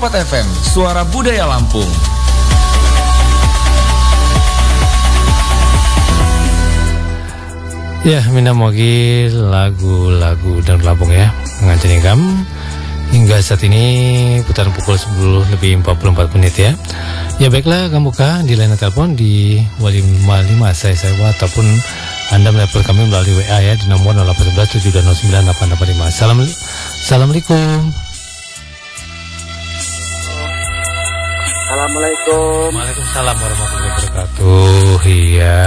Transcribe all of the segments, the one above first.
104 FM, Suara Budaya Lampung. Ya, Mina Mogi lagu-lagu dan Lampung ya, mengancani kamu hingga saat ini putaran pukul 10 lebih 44 menit ya. Ya baiklah, kamu buka di line telepon di 55 saya ataupun Anda menelpon kami melalui WA ya di nomor 0811 709 885. Assalamualaikum. Assalamualaikum. Waalaikumsalam warahmatullahi wabarakatuh. Iya.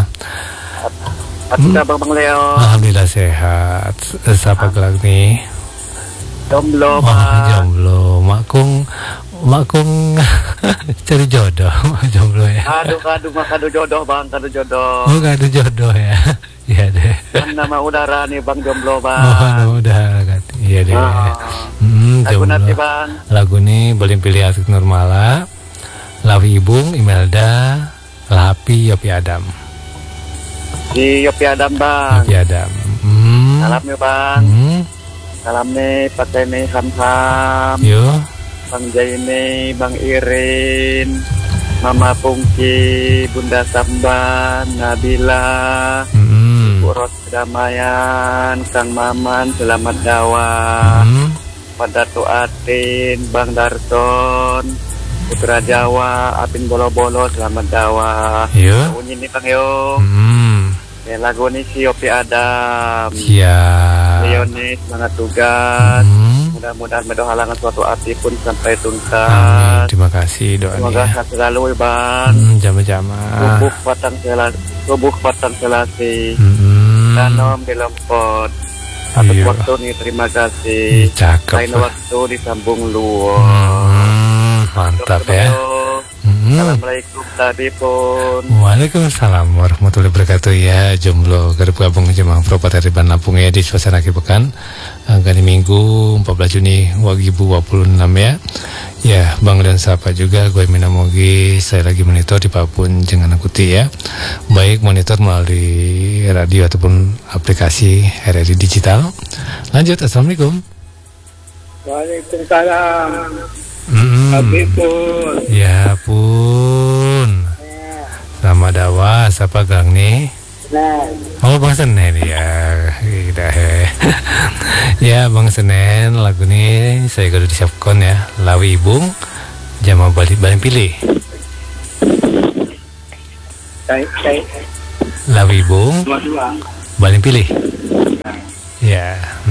Apa kabar Bang Leo? Alhamdulillah sehat. Siapa gelang nih? Jomblo, jomblo. Makung cari jodoh, jomblo ya. Kado jodoh Bang, kado jodoh. Oh, kado jodoh ya. Iya deh. Kan nama udara nih Bang Jomblo Bang. Oh, nama udara kan. Iya deh. Lagu jomblo. nanti Bang. Lagu ini boleh pilih Atik Nurmala, Lawi Ibung, Imelda, Lapi, Yopi Adam. Di Yopi Adam Bang. Yopi Adam. Salam ya Bang. Salam nih pakai nih Ham-Ham. Yo. Bang Jaine, Bang Irin, Mama Pungki, Bunda Samban, Nabila, Bu Ros Kedamaian, Kang Maman, Selamat Dawa, Pak Datu Atin, Bang Darson, Putra Jawa, Apin Bolo-Bolo, Selamat Dawa. Yo. Bunyi nih Bang Yo. Ya, lagu ini si Yopi Adam. Siap. Leonis, semangat tugas. Mudah-mudahan halangan suatu arti pun sampai tuntas. Amin. Terima kasih doanya. Semoga sehat selalu Bang. Jama-jama. Subuh patang selasi. Tanom di lempot. Atas waktu nih terima kasih. Cakep. Lain waktu disambung luar. Mantap ya. Assalamualaikum tadi pun. Waalaikumsalam warahmatullahi wabarakatuh ya. Jomblo garap gabung jemaah Propat Riban Lampung ya di suasana akhir pekan hari Minggu 14 Juni 2026 ya. Ya Bang dan Sapa juga gue Mina Mogi. Saya lagi monitor di Papun jangan akuti ya. Baik monitor melalui radio ataupun aplikasi RRI digital. Lanjut. Assalamualaikum. Waalaikumsalam. Ya pun. Sama Dawa, siapa gang nih? Oh Bang Senen ya. Ya Bang Senen, lagu ini saya kudu disiapkan ya. Lawi Ibung, Jama Balik pilih. Lawi Ibung, Balik pilih. Ya.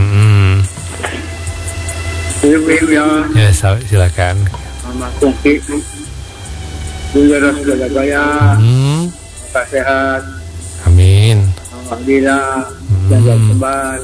Ya silakan. Mama Kungki, Bunda Ros Kedamaian, Pak sehat. Amin. Alhamdulillah. Jaga kembal.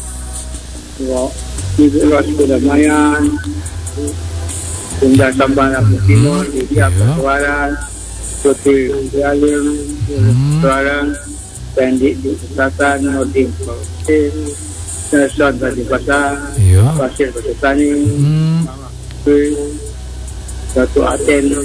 Ibu Ros Kedamaian, Bunda Samban Timur, Dia Pertuaran, Putri Jalim, Pertuaran, Pendi di Selatan, Nordin Nelson Badi Pasar, Pasir Petani, Datu Aten.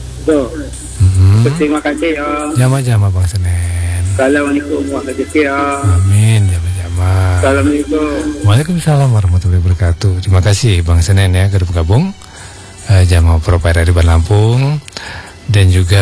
Terima kasih ya. Jama-jama Bang Senen. Assalamualaikum warahmatullahi wabarakatuh. Amin. Jama-jama. Assalamualaikum. Waalaikumsalam warahmatullahi wabarakatuh. Terima kasih Bang Senen ya gabung Jama Provider Riban Lampung dan juga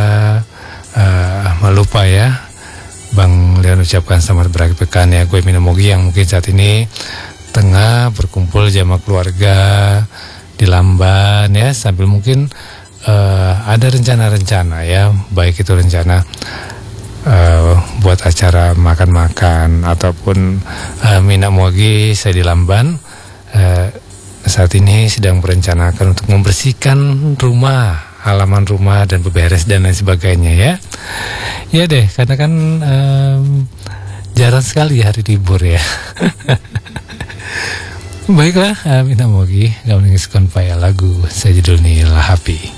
melupa ya Bang Leon ucapkan selamat berakhir pekan ya. Gue Mina Mogi yang mungkin saat ini tengah berkumpul jamaah keluarga di Lamban ya, sambil mungkin ada rencana-rencana ya, baik itu rencana buat acara makan-makan ataupun Mina Mogi saya di Lamban saat ini sedang merencanakan untuk membersihkan rumah, halaman rumah dan beberes dan lain sebagainya ya. Ya deh, karena kan jarang sekali hari libur ya. Baiklah, Mina Mogi, kamu ingin sekon paya lagu saya judulnya Lahapi.